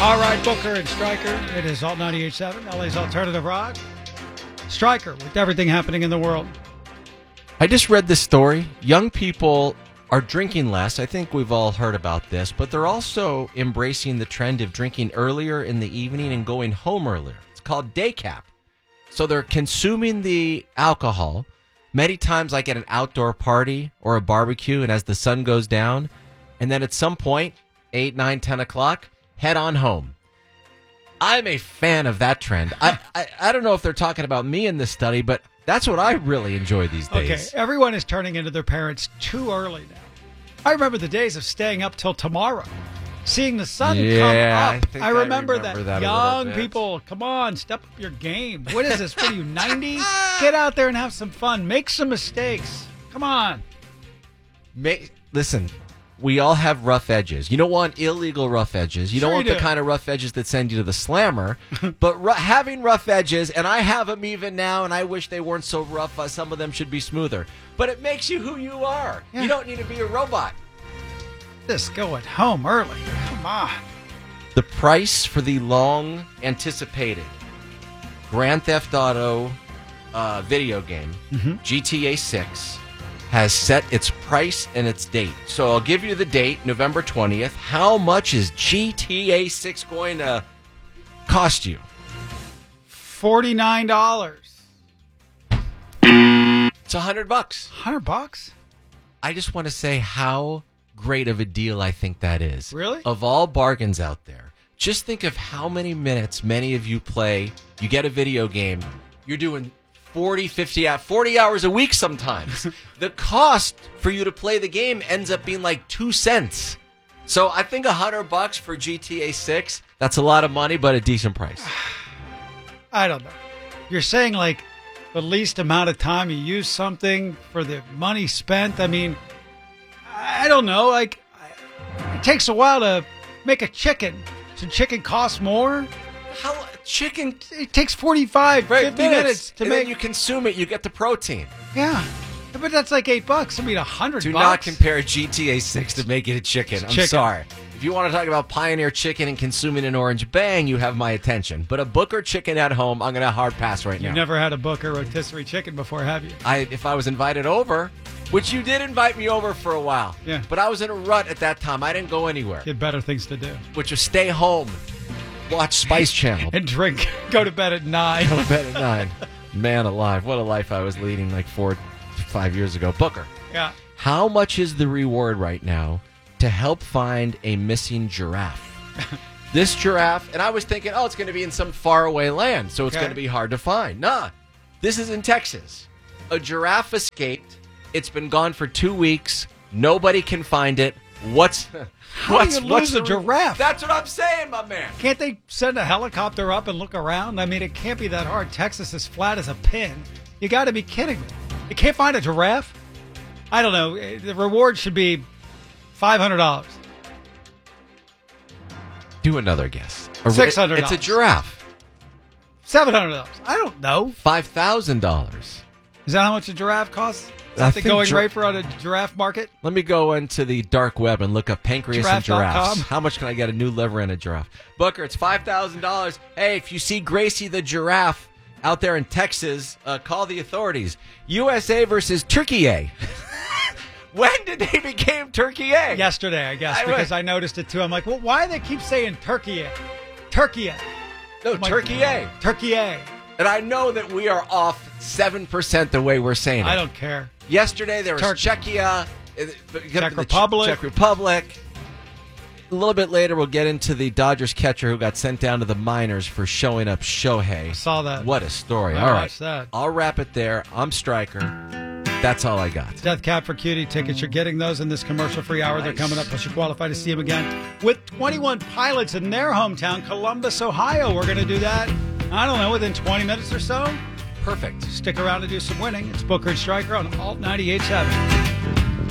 All right, Booker and Stryker. It is Alt 98.7, LA's Alternative Rock. Stryker with everything happening in the world. I just read this story. Young people are drinking less. I think we've all heard about this, but they're also embracing the trend of drinking earlier in the evening and going home earlier. It's called day cap. So they're consuming the alcohol many times like at an outdoor party or a barbecue, and as the sun goes down, and then at some point, 8, 9, 10 o'clock, head on home. I'm a fan of that trend. I don't know if they're talking about me in this study, but that's what I really enjoy these days. Okay, everyone is turning into their parents too early now. I remember the days of staying up till tomorrow, seeing the sun come up. I remember that young people, come on, step up your game. What is this? What are you, 90? Get out there and have some fun. Make some mistakes. Come on. Listen, we all have rough edges. You don't want illegal rough edges. You don't want the kind of rough edges that send you to the slammer. But having rough edges, and I have them even now, and I wish they weren't so rough. Some of them should be smoother. But it makes you who you are. Yeah. You don't need to be a robot. Just go at home early. Come on. The price for the long-anticipated Grand Theft Auto video game, GTA 6, has set its price and its date. So I'll give you the date, November 20th. How much is GTA 6 going to cost you? $49. It's $100. $100? I just want to say how great of a deal I think that is. Really? Of all bargains out there, just think of how many minutes many of you play. You get a video game, you're doing 40, 50, 40 hours a week sometimes. The cost for you to play the game ends up being like 2 cents. So I think $100 for GTA 6, that's a lot of money, but a decent price. I don't know. You're saying like the least amount of time you use something for the money spent. I mean, I don't know. Like, it takes a while to make a chicken. Should chicken cost more? How chicken? It takes 45, 50 minutes to make. Then you consume it, you get the protein. Yeah, but that's like $8. I mean, $100. Do not compare GTA 6 to making a chicken. I'm sorry. If you want to talk about Pioneer chicken and consuming an orange bang, you have my attention. But a Booker chicken at home, I'm going to hard pass right now. You've never had a Booker rotisserie chicken before, have you? If I was invited over, which you did invite me over for a while. Yeah. But I was in a rut at that time. I didn't go anywhere. You had better things to do. Which was stay home, watch Spice Channel. And drink. Go to bed at 9. Go to bed at 9. Man alive. What a life I was leading like 4 to 5 years ago. Booker. Yeah. How much is the reward right now to help find a missing giraffe? This giraffe, and I was thinking, it's going to be in some faraway land, so it's going to be hard to find. Nah, this is in Texas. A giraffe escaped. It's been gone for 2 weeks. Nobody can find it. How do you lose a giraffe? That's what I'm saying, my man. Can't they send a helicopter up and look around? I mean, it can't be that hard. Texas is flat as a pin. You got to be kidding me. You can't find a giraffe? I don't know. The reward should be $500. Do another guess. $600. It's a giraffe. $700. I don't know. $5,000. Is that how much a giraffe costs? Is that the going rate for on a giraffe market? Let me go into the dark web and look up pancreas and giraffes. Giraffe.com. How much can I get a new liver and a giraffe? Booker, it's $5,000. Hey, if you see Gracie the giraffe out there in Texas, call the authorities. USA versus Turkey. When did they become Turkey? Yesterday, I guess, because I noticed it too. I'm like, well, why do they keep saying Turkey? Turkey. No, Turkey. Turkey. And I know that we are off 7% the way we're saying it. I don't care. Yesterday there was Czechia, Czech Republic. Czech Republic. A little bit later we'll get into the Dodgers catcher who got sent down to the minors for showing up Shohei. I saw that. What a story. I watched that. I'll wrap it there. I'm Stryker. That's all I got. Death Cab for Cutie tickets. You're getting those in this commercial-free hour. Nice. They're coming up, plus you qualify to see them again with 21 pilots in their hometown, Columbus, Ohio. We're going to do that, I don't know, within 20 minutes or so. Perfect. Stick around to do some winning. It's Booker and Stryker on Alt 98.7.